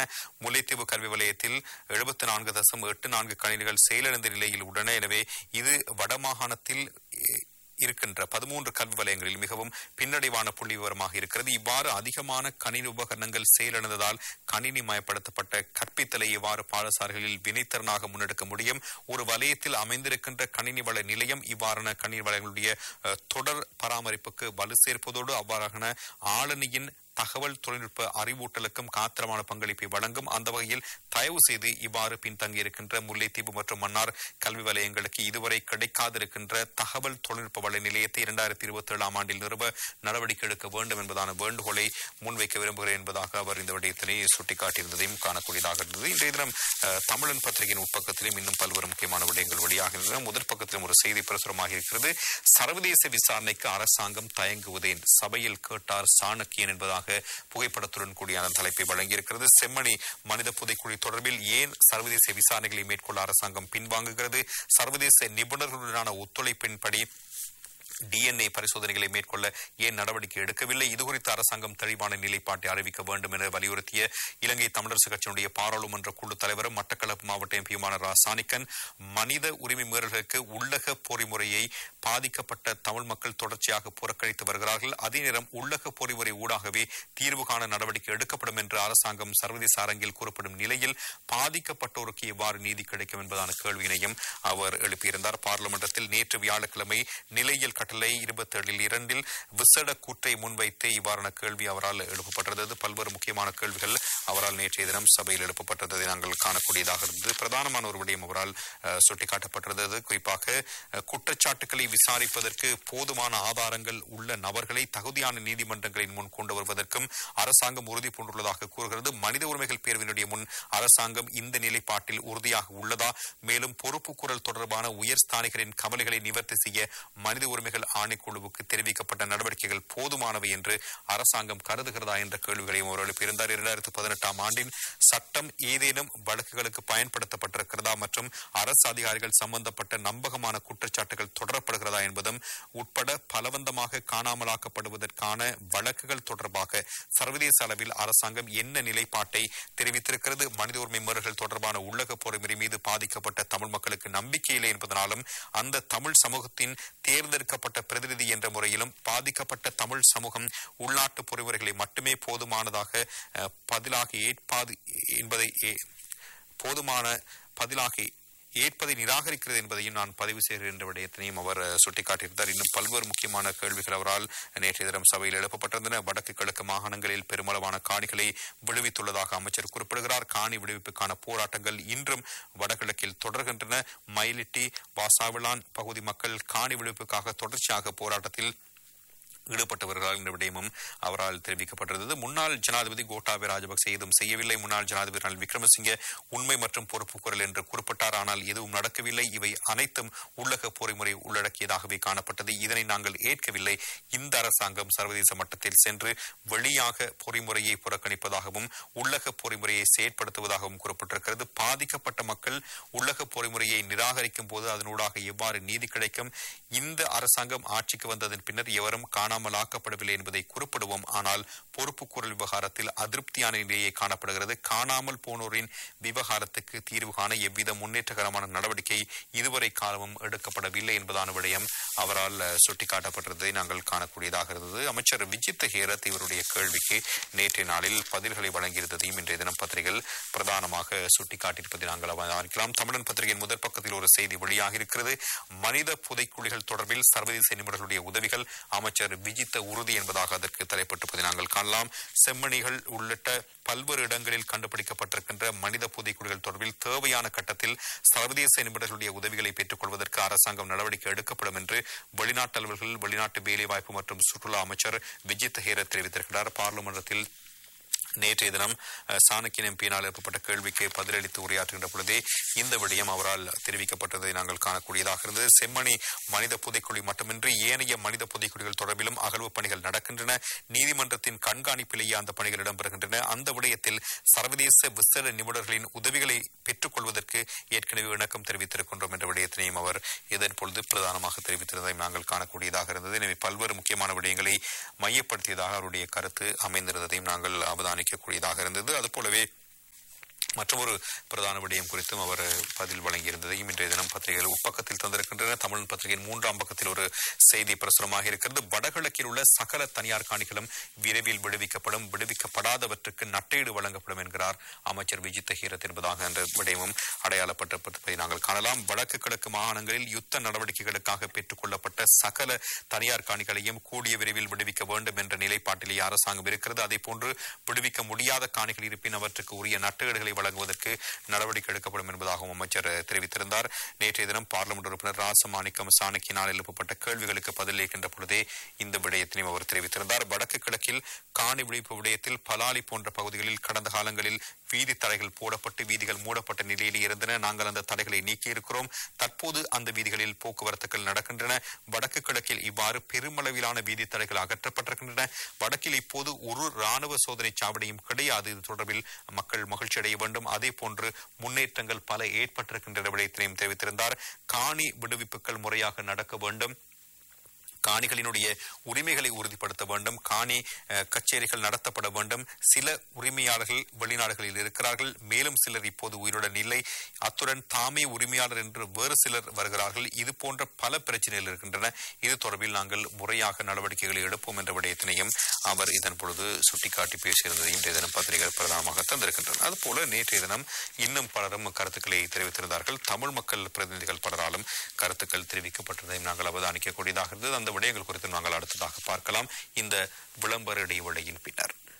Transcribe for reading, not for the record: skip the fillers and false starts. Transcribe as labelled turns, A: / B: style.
A: முல்லைத்தீவு கல்வி வலயத்தில் 74.84 கணினிகள் செயலிழந்த நிலையில் உள்ளன. எனவே இது வடமாகாணத்தில் இருக்கின்ற 13 கல்வி வலயங்களில் மிகவும் பின்னடைவான புள்ளி விவரமாக இருக்கிறது. இவ்வாறு அதிகமான கணினி உபகரணங்கள் செயலிழந்ததால் கணினி மயப்படுத்தப்பட்ட கற்பித்தலை இவ்வாறு பாடசாலைகளில் வினைத்திறனாக முன்னெடுக்க முடியும். ஒரு வலயத்தில் அமைந்திருக்கின்ற கணினி வள நிலையம் இவ்வாறான கணினி வளங்களுடைய தொடர் பராமரிப்புக்கு வலு சேர்ப்பதோடு அவ்வாறான ஆளணியின் தகவல் தொழில்நுட்ப அறிவூட்டலுக்கும் காத்திரமான பங்களிப்பை வழங்கும். அந்த வகையில் தயவு செய்து இவ்வாறு பின்தங்கியிருக்கின்ற முல்லைத்தீவு மற்றும் மன்னார் கல்வி வலயங்களுக்கு இதுவரை கிடைக்காதிருக்கின்ற தகவல் தொழில்நுட்ப வள நிலையத்தை 2027 ஆண்டில் நிறுவ நடவடிக்கை எடுக்க வேண்டும் என்பதான வேண்டுகோளை முன்வைக்க விரும்புகிறேன் என்பதாக அவர் இந்த விடயத்தினை சுட்டிக்காட்டியிருந்ததையும் காணக்கூடியதாக இருந்தது. இன்றைய தினம் தமிழன் பத்திரிகையின் உட்பக்கத்திலும் இன்னும் பல்வேறு முக்கியமான விடயங்கள் வெளியாகின்றன. முதற் பக்கத்திலும் ஒரு செய்தி பிரசுரமாக இருக்கிறது. சர்வதேச விசாரணைக்கு அரசாங்கம் தயங்குவதேன், சபையில் கேட்டார் சாணக்கியன் என்பதாக புகைப்படத்துடன் கூடிய அந்த தலைப்பை வழங்கியிருக்கிறது. செம்மணி மனித புதைக்குழி தொடர்பில் ஏன் சர்வதேச விசாரணைகளை மேற்கொள்ள அரசாங்கம் பின்வாங்குகிறது? சர்வதேச நிபுணர்களுடனான ஒத்துழைப்பின்படி DNA பரிசோதனைகளை மேற்கொள்ள ஏன் நடவடிக்கை எடுக்கவில்லை? இதுகுறித்து அரசாங்கம் தெளிவான நிலைப்பாட்டை அறிவிக்க வேண்டும் என வலியுறுத்திய இலங்கை தமிழரசு கட்சியினுடைய பாராளுமன்ற குழு தலைவரும் மட்டக்களப்பு மாவட்ட எம்பியுமான ரா சாணிக்கன், மனித உரிமை மீறல்களுக்கு உள்ளக பொறிமுறையை பாதிக்கப்பட்ட தமிழ் மக்கள் தொடர்ச்சியாக புறக்கணித்து வருகிறார்கள். அதே நேரம் உள்ளக பொறிமுறை ஊடாகவே தீர்வு காண நடவடிக்கை எடுக்கப்படும் என்று அரசாங்கம் சர்வதேச அரங்கில் கூறப்படும் நிலையில் பாதிக்கப்பட்டோருக்கு எவ்வாறு நீதி கிடைக்கும் என்பதான கேள்வியினையும் அவர் எழுப்பியிருந்தார். பார்லிமெண்டத்தில் நேற்று வியாழக்கிழமை நிலையில் கட்டளை 27 விசேட கூற்றை முன்வைத்து இவ்வாறான கேள்வி அவரால் எழுப்பப்பட்டது. பல்வேறு முக்கியமான கேள்விகள் அவரால் நேற்றைய தினம் சபையில் எழுப்பப்பட்டதை நாங்கள் காணக்கூடியதாக இருந்தது. பிரதானமான ஒரு விடயம் அவரால் சுட்டிக்காட்டப்பட்டிருந்தது. குறிப்பாக குற்றச்சாட்டுக்களை விசாரிப்பதற்கு போதுமான ஆதாரங்கள் உள்ள நபர்களை தகுதியான நீதிமன்றங்களின் முன் கொண்டு வருவதற்கும் அரசாங்கம் உறுதி பூண்டுள்ளதாக கூறுகிறது. மனித உரிமைகள் பேரவையினுடைய முன் அரசாங்கம் இந்த நிலைப்பாட்டில் உறுதியாக உள்ளதா? மேலும் பொறுப்பு குரல் தொடர்பான உயர்ஸ்தானிகரின் கவலைகளை நிவர்த்தி செய்ய மனித உரிமைகள் ஆணைக்குழுவுக்கு தெரிவிக்கப்பட்ட நடவடிக்கைகள் போதுமானவை என்று அரசாங்கம் கருதுகிறதா என்ற கேள்விகளையும் அவர் எழுப்பியிருந்தார். 2018 ஆண்டின் சட்டம் ஏதேனும் வழக்குகளுக்கு பயன்படுத்தப்பட்டிருக்கிறதா மற்றும் அரசு அதிகாரிகள் சம்பந்தப்பட்ட நம்பகமான குற்றச்சாட்டுகள் தொடரப்படுகிறதா என்பதும் உட்பட பலவந்தமாக காணாமலாக்கப்படுவதற்கான வழக்குகள் தொடர்பாக சர்வதேச அளவில் அரசாங்கம் என்ன நிலைப்பாட்டை தெரிவித்திருக்கிறது? மனித உரிமை மீறல்கள் தொடர்பான உள்ளக பொறிமுறை மீது பாதிக்கப்பட்ட தமிழ் மக்களுக்கு நம்பிக்கை இல்லை என்பதனாலும் அந்த தமிழ் சமூகத்தின் தேர்ந்தெடுக்கப்பட்ட பிரதிநிதி என்ற முறையிலும் பாதிக்கப்பட்ட தமிழ் சமூகம் உள்நாட்டு பொறிமுறைகளை மட்டுமே போதுமானதாக பதிலாக ஏற்பாது என்பதை ஏற்பதை நிராகரிக்கிறது என்பதையும் நான் பதிவு செய்கிறேன் என்ற விடயத்தினையும் அவர் சுட்டிக்காட்டியிருந்தார். இன்னும் பல்வேறு முக்கியமான கேள்விகள் அவரால் நேற்றைய தினம் சபையில் எழுப்பப்பட்டிருந்தன. வடக்கு கிழக்கு மாகாணங்களில் பெருமளவான காணிகளை விடுவித்துள்ளதாக அமைச்சர் குறிப்பிடுகிறார். காணி விடுவிப்புக்கான போராட்டங்கள் இன்றும் வடகிழக்கில் தொடர்கின்றன. மயிலிட்டி, வாசாவிளான் பகுதி மக்கள் காணி விடுவிப்புக்காக தொடர்ச்சியாக போராட்டத்தில் ஈடுபட்டு வருகிறார் என்ற விடயமும் அவரால் தெரிவிக்கப்பட்டிருந்தது. முன்னாள் ஜனாதிபதி கோட்டாபய ராஜபக்சே எதுவும் செய்யவில்லை. முன்னாள் ஜனாதிபதி ரணில் விக்ரமசிங்கே உண்மை மற்றும் பொறுப்பு குரல் என்று குறிப்பிட்டார். ஆனால் எதுவும் நடக்கவில்லை. இவை அனைத்தும் உள்ளக பொறிமுறை உள்ளடக்கியதாகவே காணப்பட்டது. இதனை நாங்கள் ஏற்கவில்லை. இந்த அரசாங்கம் சர்வதேச மட்டத்தில் சென்று வெளியாக பொறிமுறையை புறக்கணிப்பதாகவும் உள்ளக பொறிமுறையை செயற்படுத்துவதாகவும் குறிப்பிட்டிருக்கிறது. பாதிக்கப்பட்ட மக்கள் உள்ளக பொறிமுறையை நிராகரிக்கும் போது அதனூடாக எவ்வாறு நீதி கிடைக்கும்? இந்த அரசாங்கம் ஆட்சிக்கு வந்ததன் பின்னர் எவரும் காணாமலாக்கப்படவில்லை என்பதை குறிப்பிடுவோம். ஆனால் பொறுப்பு குரல் விவகாரத்தில் அதிருப்தியான நிலையை காணப்படுகிறது. காணாமல் போனோரின் விவகாரத்துக்கு தீர்வு காண எவ்வித முன்னேற்றகரமான நடவடிக்கை இதுவரை காலமும் எடுக்கப்படவில்லை என்பதான விடயம் அவரால் சுட்டிக்காட்டப்பட்டதை நாங்கள் காணக்கூடியதாக இருந்தது. அமைச்சர் விஜித் ஹேரத் இவருடைய கேள்விக்கு நேற்றைய நாளில் பதில்களை வழங்கியிருந்ததையும் இன்றைய தினம் பத்திரிகைகள் பிரதானமாக சுட்டிக்காட்டியிருப்பதை நாங்கள் அவதானிக்கலாம். தமிழன் பத்திரிகையின் முதற் பக்கத்தில் ஒரு செய்தி வெளியாக இருக்கிறது. மனித புதைக்குழிகள் தொடர்பில் சர்வதேச நிபுணர்களுடைய உதவிகள், அமைச்சர் விஜித்த உறுதி என்பதாக அதற்கு தலைப்பட்டிருப்பதை நாங்கள் காணலாம். செம்மணிகள் உள்ளிட்ட பல்வேறு இடங்களில் கண்டுபிடிக்கப்பட்டிருக்கின்ற மனித புதைக்குழிகள் தொடர்பில் தேவையான கட்டத்தில் சர்வதேச நிபுணர்களுடைய உதவிகளை பெற்றுக் கொள்வதற்கு அரசாங்கம் நடவடிக்கை எடுக்கப்படும் என்று வெளிநாட்டு அலுவலர்கள், வெளிநாட்டு வேலைவாய்ப்பு மற்றும் சுற்றுலா அமைச்சர் விஜித் ஹேரத் தெரிவித்திருக்கிறார். பார்லிமெண்டத்தில் நேற்றைய தினம் சாணக்கியன் எம்பியினால் எழுப்பப்பட்ட கேள்விக்கு பதிலளித்து உரையாற்றுகின்ற பொழுதே இந்த விடயம் அவரால் தெரிவிக்கப்பட்டதை நாங்கள் காணக்கூடியதாக இருந்தது. செம்மணி மனித புதைக்குழி மட்டுமின்றி ஏனைய மனித புதைக்குழிகள் தொடர்பிலும் அகழ்வு பணிகள் நடக்கின்றன. நீதிமன்றத்தின் கண்காணிப்பிலேயே அந்த பணிகள் இடம்பெறுகின்றன. அந்த விடயத்தில் சர்வதேச விசேட நிபுணர்களின் உதவிகளை பெற்றுக் கொள்வதற்கு ஏற்கனவே இணக்கம் தெரிவித்திருக்கின்றோம் என்ற விடயத்தினையும் அவர் இதன் பொழுது பிரதானமாக தெரிவித்திருந்ததையும் நாங்கள் காணக்கூடியதாக இருந்தது. எனவே பல்வேறு முக்கியமான விடயங்களை மையப்படுத்தியதாக அவருடைய கருத்து அமைந்திருந்ததையும் நாங்கள் அவதானிக்கக்கூடியதாக இருந்தது. அதுபோலவே மற்றொரு பிரதான விடயம் குறித்தும் அவர் பதில் வழங்கியிருந்ததையும் இன்றைய தினம் பத்திரிகைகள் உட்பக்கத்தில் தந்திருக்கின்றன. தமிழ் பத்திரிகையின் 3ஆம் பக்கத்தில் ஒரு செய்தி பிரசுரமாக இருக்கிறது. வடகிழக்கில் உள்ள சகல தனியார் காணிகளும் விரைவில் விடுவிக்கப்படும், விடுவிக்கப்படாதவற்றுக்கு நட்டீடு வழங்கப்படும் என்கிறார் அமைச்சர் விஜித்த ஹீரத் என்பதாக என்ற விடயமும் அடையாளப்பட்டிருப்பதை நாங்கள் காணலாம். வடக்கு கிழக்கு மாகாணங்களில் யுத்த நடவடிக்கைகளுக்காக பெற்றுக் கொள்ளப்பட்ட சகல தனியார் காணிகளையும் கூடிய விரைவில் விடுவிக்க வேண்டும் என்ற நிலைப்பாட்டிலேயே அரசாங்கம் இருக்கிறது. அதே போன்று விடுவிக்க முடியாத காணிகள் இருப்பின் அவற்றுக்கு உரிய நட்டீடுகளை வழங்குவதற்கு நடவடிக்கை எடுக்கப்படும் என்பதாகவும் அமைச்சர் தெரிவித்திருந்தார். நேற்றைய தினம் பார்லிமெண்ட் உறுப்பினர் ராசமாணிக்கம் சாணக்கியினால் எழுப்பப்பட்ட கேள்விகளுக்கு பதிலளிக்கின்ற பொழுதே இந்த விடயத்தினையும் அவர் தெரிவித்திருந்தார். வடக்கு கிழக்கில் காணி விடுவிப்பு விடயத்தில் பலாலி போன்ற பகுதிகளில் கடந்த காலங்களில் வீதி தடைகள் போடப்பட்டு வீதிகள் மூடப்பட்ட நிலையில் இருந்தன. நாங்கள் அந்த தடைகளை நீக்கியிருக்கிறோம். தற்போது அந்த வீதிகளில் போக்குவரத்துகள் நடக்கின்றன. வடக்கு கிழக்கில் இவ்வாறு பெருமளவிலான வீதி தடைகள் அகற்றப்பட்டிருக்கின்றன. வடக்கில் இப்போது ஒரு ராணுவ சோதனை சாவடியும் கிடையாது. இது தொடர்பில் மக்கள் மகிழ்ச்சி அடைய வேண்டும். அதே போன்று முன்னேற்றங்கள் பல ஏற்பட்டிருக்கின்ற விடயத்தினையும் தெரிவித்திருந்தார். காணி விடுவிப்புகள் முறையாக நடக்க வேண்டும், காணிகளினுடைய உரிமைகளை உறுதிப்படுத்த வேண்டும், காணி கச்சேரிகள் நடத்தப்பட வேண்டும். சில உரிமையாளர்கள் வெளிநாடுகளில் இருக்கிறார்கள், மேலும் சிலர் இப்போது உயிருடன் இல்லை. அத்துடன் தாமே உரிமையாளர் என்று வேறு சிலர் வருகிறார்கள். இது போன்ற பல பிரச்சனைகள் இருக்கின்றன. இது தொடர்பில் நாங்கள் முறையாக நடவடிக்கைகளை எடுப்போம் என்ற விடயத்தினையும் அவர் இதன் பொழுது சுட்டிக்காட்டி பேசியிருந்ததையும் இன்றைய தினம் பத்திரிகைகள் பிரதானமாக தந்திருக்கின்றன. அதுபோல நேற்றைய தினம் இன்னும் பலரும் கருத்துக்களை தெரிவித்திருந்தார்கள். தமிழ் மக்கள் பிரதிநிதிகள் பலராலும் கருத்துக்கள் தெரிவிக்கப்பட்டதையும் நாங்கள் அவதானிக்கக்கூடியதாக இருந்தது. அந்த விடயங்கள் குறித்து நாங்கள் அடுத்ததாக பார்க்கலாம் இந்த விளம்பர இடைவேளையின் பின்னர்.